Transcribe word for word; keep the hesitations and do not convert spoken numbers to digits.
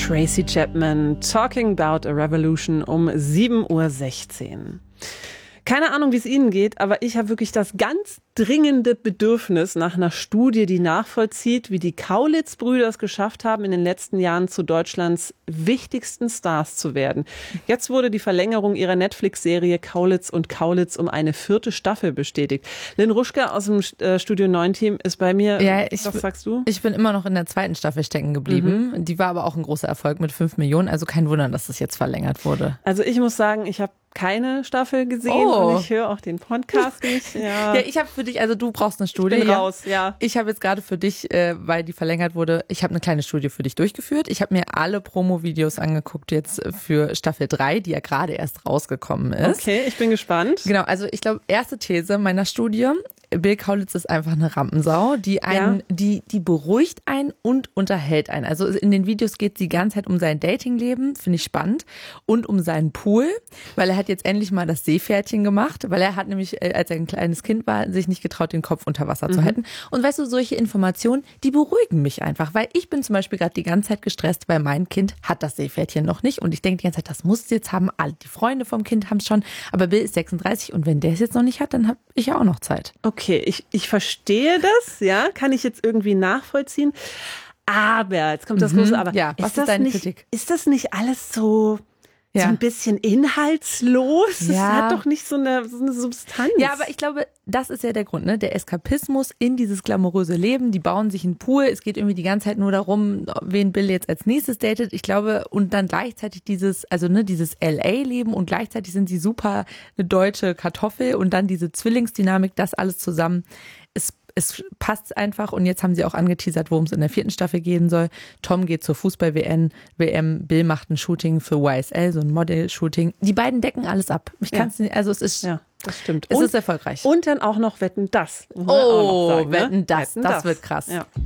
Tracy Chapman, Talking About a Revolution um sieben Uhr sechzehn. Keine Ahnung, wie es Ihnen geht, aber ich habe wirklich das ganz dringende Bedürfnis nach einer Studie, die nachvollzieht, wie die Kaulitz-Brüder es geschafft haben, in den letzten Jahren zu Deutschlands wichtigsten Stars zu werden. Jetzt wurde die Verlängerung ihrer Netflix-Serie Kaulitz und Kaulitz um eine vierte Staffel bestätigt. Lynn Ruschke aus dem äh, Studio neun Team ist bei mir. Ja, ich, Was sagst du? Ich bin immer noch in der zweiten Staffel stecken geblieben. Mhm. Die war aber auch ein großer Erfolg mit fünf Millionen. Also kein Wunder, dass das jetzt verlängert wurde. Also ich muss sagen, ich habe keine Staffel gesehen oh. und ich höre auch den Podcast nicht. Ja, ja ich habe für dich, also du brauchst eine Studie. Ich bin ja. raus, ja. Ich habe jetzt gerade für dich, äh, weil die verlängert wurde, ich habe eine kleine Studie für dich durchgeführt. Ich habe mir alle Promo-Videos angeguckt jetzt für Staffel drei, die ja gerade erst rausgekommen ist. Okay, ich bin gespannt. Genau, also ich glaube, erste These meiner Studie, Bill Kaulitz ist einfach eine Rampensau, die einen, ja. die, die beruhigt einen und unterhält einen. Also in den Videos geht es die ganze Zeit um sein Datingleben, finde ich spannend, und um seinen Pool, weil er hat jetzt endlich mal das Seepferdchen gemacht, weil er hat nämlich, als er ein kleines Kind war, sich nicht getraut, den Kopf unter Wasser mhm. zu halten. Und weißt du, solche Informationen, die beruhigen mich einfach, weil ich bin zum Beispiel gerade die ganze Zeit gestresst, weil mein Kind hat das Seepferdchen noch nicht und ich denke die ganze Zeit, das muss es jetzt haben, alle die Freunde vom Kind haben es schon, aber Bill ist sechsunddreißig und wenn der es jetzt noch nicht hat, dann habe ich ja auch noch Zeit. Okay, ich, ich verstehe das, ja, kann ich jetzt irgendwie nachvollziehen, aber, jetzt kommt das mhm. große Aber, ja, was ist, ist deine nicht, Kritik? Ist das nicht alles so... Ja. So ein bisschen inhaltslos. Es ja. hat doch nicht so eine, so eine Substanz. Ja, aber ich glaube, das ist ja der Grund, ne? Der Eskapismus in dieses glamouröse Leben. Die bauen sich einen Pool. Es geht irgendwie die ganze Zeit nur darum, wen Bill jetzt als nächstes datet. Ich glaube, und dann gleichzeitig dieses, also ne, dieses L A-Leben und gleichzeitig sind sie super eine deutsche Kartoffel und dann diese Zwillingsdynamik, das alles zusammen. Es Es passt einfach und jetzt haben sie auch angeteasert, worum es in der vierten Staffel gehen soll. Tom geht zur Fußball-W M, W M, Bill macht ein Shooting für Y S L, so ein Model-Shooting. Die beiden decken alles ab. Ich kann es ja. nicht, also es ist, ja, das stimmt. Es und, ist erfolgreich. Und dann auch noch Wetten, das. Oh, sagen, Wetten, ne? das, Wetten, das, das wird krass. Ja.